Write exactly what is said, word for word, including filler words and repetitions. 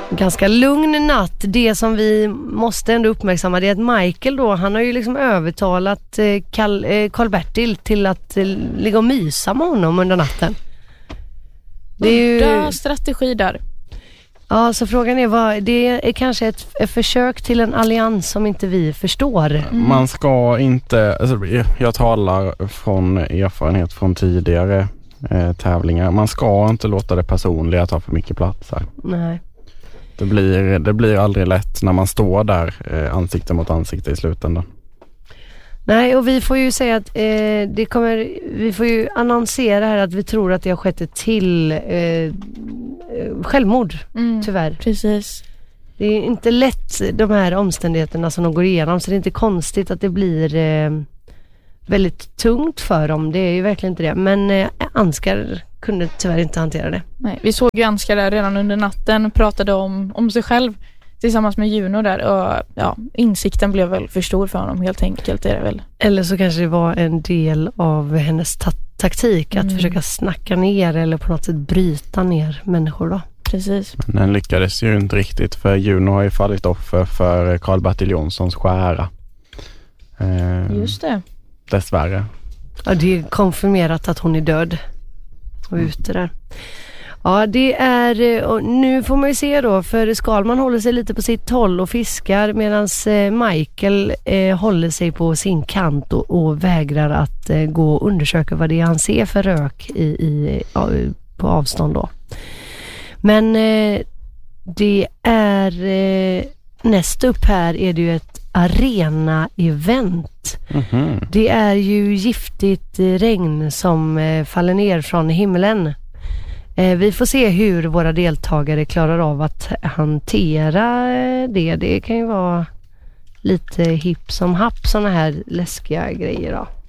Ganska lugn natt. Det som vi måste ändå uppmärksamma det är att Michael då, han har ju liksom övertalat Carl, eh, Karl-Bertil till att eh, ligga och mysa med honom under natten. Det är ju Udda strategi där. Ja, så frågan är vad, det är kanske ett, ett försök till en allians som inte vi förstår. Mm. Man ska inte, alltså, jag talar från erfarenhet från tidigare eh, tävlingar. Man ska inte låta det personliga ta för mycket plats här. Nej. Det blir, det blir aldrig lätt när man står där eh, ansikte mot ansikte i slutändan. Nej, och vi får ju säga att eh, det kommer, vi får ju annonsera här att vi tror att det har skett ett till eh, självmord, mm, tyvärr. Precis. Det är inte lätt de här omständigheterna som de går igenom, så det är inte konstigt att det blir eh, väldigt tungt för dem. Det är ju verkligen inte det. Men eh, Ansgar kunde tyvärr inte hantera det. Nej, vi såg ju Ansgar där redan under natten, pratade om, om sig själv tillsammans med Juno där, och ja, insikten blev väl för stor för honom helt enkelt, är det väl. Eller så kanske det var en del av hennes ta- taktik att mm. försöka snacka ner eller på något sätt bryta ner människor då. Precis. Men den lyckades ju inte riktigt, för Juno har ju fallit offer för Karl-Bertil Jonssons skära. Eh, Just det. Dessvärre. Ja, det är konfirmerat att hon är död och mm. ute där. Ja, det är, och nu får man ju se då, för Skalman håller sig lite på sitt håll och fiskar, medan Michael eh, håller sig på sin kant och, och vägrar att eh, gå och undersöka vad det är han ser för rök i, i, på avstånd då. Men eh, det är eh, näst upp här är det ju ett arena-event. Mm-hmm. Det är ju giftigt regn som eh, faller ner från himlen. Eh, vi får se hur våra deltagare klarar av att hantera det. Det kan ju vara lite hipp som happ, såna här läskiga grejer då.